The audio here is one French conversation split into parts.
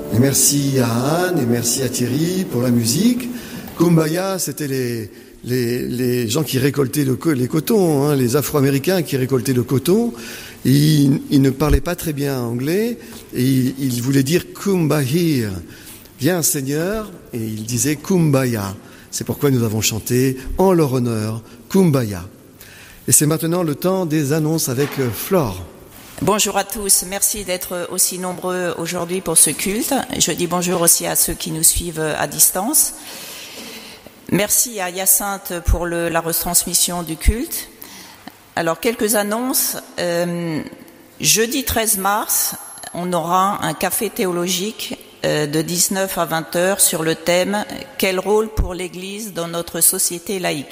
Et merci à Anne et merci à Thierry pour la musique. Kumbaya, c'était les gens qui récoltaient les cotons, hein, les Afro-Américains qui récoltaient le coton. Ils ne parlaient pas très bien anglais et ils voulaient dire Kumbahir, viens Seigneur, et ils disaient Kumbaya. C'est pourquoi nous avons chanté en leur honneur Kumbaya. Et c'est maintenant le temps des annonces avec Flore. Bonjour à tous, merci d'être aussi nombreux aujourd'hui pour ce culte. Je dis bonjour aussi à ceux qui nous suivent à distance. Merci à Hyacinthe pour la retransmission du culte. Alors, quelques annonces. Jeudi 13 mars, on aura un café théologique de 19 à 20 heures sur le thème « Quel rôle pour l'Église dans notre société laïque ?»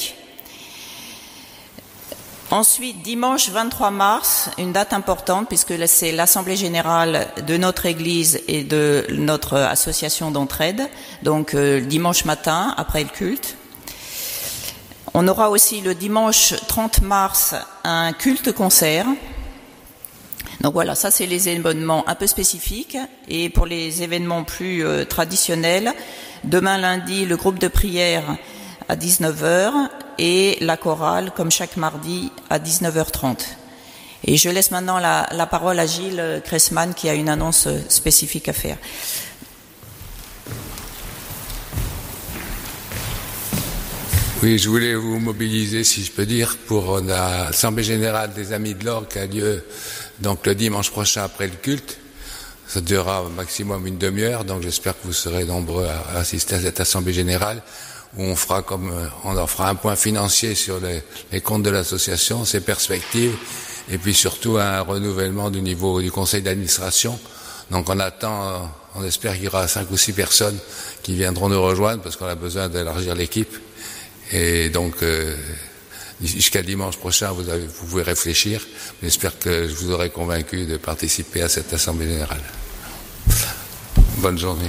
Ensuite, dimanche 23 mars, une date importante puisque c'est l'Assemblée générale de notre Église et de notre association d'entraide, donc dimanche matin, après le culte. On aura aussi le dimanche 30 mars un culte-concert. Donc voilà, ça c'est les événements un peu spécifiques. Et pour les événements plus traditionnels, demain lundi, le groupe de prière à 19h et la chorale, comme chaque mardi, à 19h30. Et je laisse maintenant la parole à Gilles Cressman qui a une annonce spécifique à faire. Oui, je voulais vous mobiliser, si je peux dire, pour l'Assemblée générale des Amis de l'Or qui a lieu donc le dimanche prochain après le culte. Ça durera au maximum une demi-heure, donc j'espère que vous serez nombreux à assister à cette Assemblée générale où on en fera un point financier sur les comptes de l'association, ses perspectives, et puis surtout un renouvellement du niveau du conseil d'administration. Donc on espère qu'il y aura 5 ou 6 personnes qui viendront nous rejoindre parce qu'on a besoin d'élargir l'équipe. Et donc, jusqu'à dimanche prochain, vous pouvez réfléchir. J'espère que je vous aurai convaincu de participer à cette Assemblée générale. Bonne journée.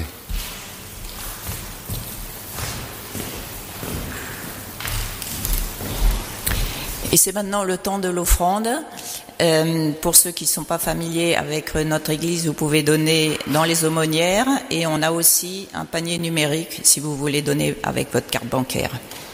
Et c'est maintenant le temps de l'offrande. Pour ceux qui ne sont pas familiers avec notre église, vous pouvez donner dans les aumônières et on a aussi un panier numérique si vous voulez donner avec votre carte bancaire.